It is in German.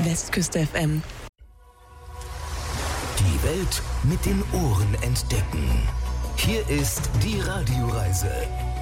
Westküste FM. Die Welt mit den Ohren entdecken. Hier ist die Radioreise